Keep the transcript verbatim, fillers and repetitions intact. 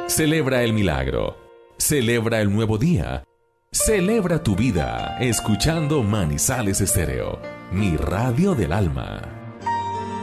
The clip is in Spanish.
Celebra el milagro. Celebra el nuevo día. Celebra tu vida escuchando Manizales Estéreo, mi radio del alma.